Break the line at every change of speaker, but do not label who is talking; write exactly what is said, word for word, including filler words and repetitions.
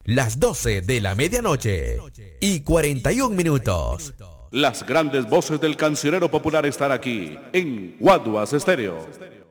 las doce de la medianoche y cuarenta y un minutos.
Las grandes voces del cancionero popular están aquí en Guaduas Estéreo.